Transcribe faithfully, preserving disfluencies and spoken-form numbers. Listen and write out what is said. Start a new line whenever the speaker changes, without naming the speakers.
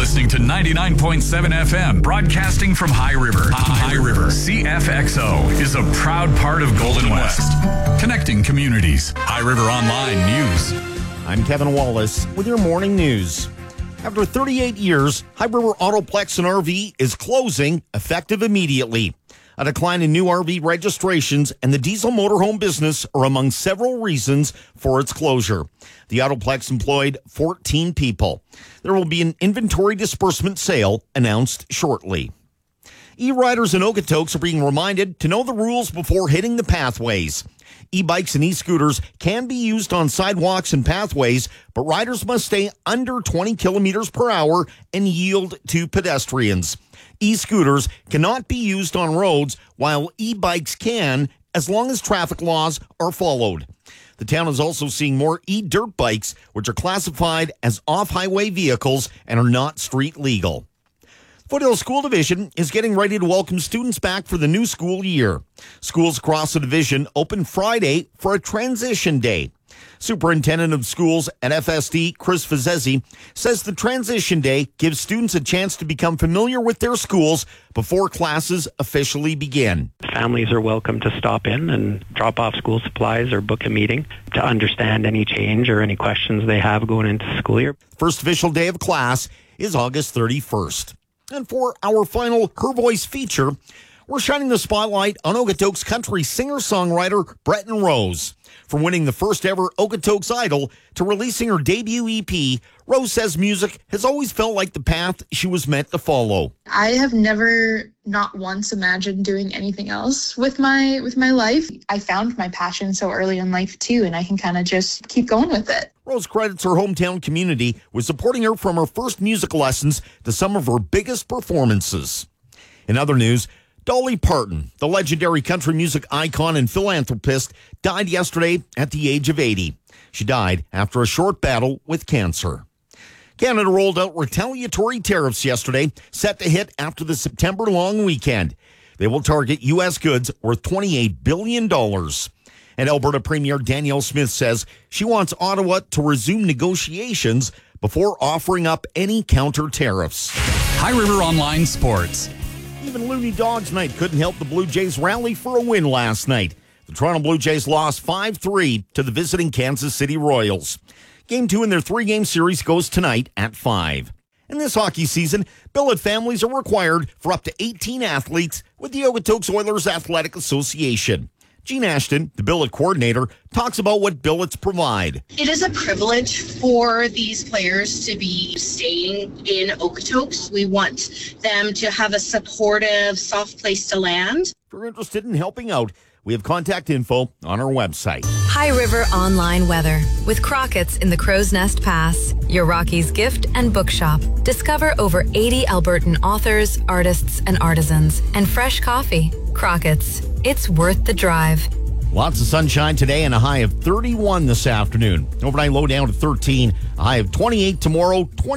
listening to ninety-nine point seven F M, broadcasting from High River. High River. C F X O is a proud part of Golden West, connecting communities. High River Online News.
I'm Kevin Wallace with your morning news. After thirty-eight years, High River Autoplex and R V is closing, effective immediately. A decline in new R V registrations and the diesel motorhome business are among several reasons for its closure. The Autoplex employed fourteen people. There will be an inventory disbursement sale announced shortly. E-riders in Okotoks are being reminded to know the rules before hitting the pathways. E-bikes and e-scooters can be used on sidewalks and pathways, but riders must stay under twenty kilometers per hour and yield to pedestrians. E-scooters cannot be used on roads, while e-bikes can, as long as traffic laws are followed. The town is also seeing more e-dirt bikes, which are classified as off-highway vehicles and are not street legal. Foothills School Division is getting ready to welcome students back for the new school year. Schools across the division open Friday for a transition day. Superintendent of Schools at F S D, Chris Fazezi, says the transition day gives students a chance to become familiar with their schools before classes officially begin.
Families are welcome to stop in and drop off school supplies or book a meeting to understand any change or any questions they have going into the school year.
First official day of class is August thirty-first. And for our final Her Voice feature, we're shining the spotlight on Okotoks country singer-songwriter Breton Rose. From winning the first ever Okotoks Idol to releasing her debut E P, Rose says music has always felt like the path she was meant to follow.
I have never, not once, imagined doing anything else with my with my life. I found my passion so early in life too, and I can kind of just keep going with it.
Rose credits her hometown community with supporting her from her first music lessons to some of her biggest performances. In other news, Dolly Parton, the legendary country music icon and philanthropist, died yesterday at the age of eighty. She died after a short battle with cancer. Canada rolled out retaliatory tariffs yesterday, set to hit after the September long weekend. They will target U S goods worth twenty-eight billion dollars. And Alberta Premier Danielle Smith says she wants Ottawa to resume negotiations before offering up any counter tariffs.
High River Online Sports.
Even Looney Dogs Night couldn't help the Blue Jays rally for a win last night. The Toronto Blue Jays lost five three to the visiting Kansas City Royals. Game two in their three-game series goes tonight at five. In this hockey season, billet families are required for up to eighteen athletes with the Okotoks Oilers Athletic Association. Jean Ashton, the billet coordinator, talks about what billets provide.
It is a privilege for these players to be staying in Okotoks. We want them to have a supportive, soft place to land.
If you're interested in helping out, we have contact info on our website.
High River Online Weather with Crockett's in the Crow's Nest Pass, your Rockies gift and bookshop. Discover over eighty Albertan authors, artists, and artisans, and fresh coffee. Crockett's. It's worth the drive.
Lots of sunshine today and a high of thirty-one this afternoon. Overnight low down to thirteen, a high of twenty-eight tomorrow, twenty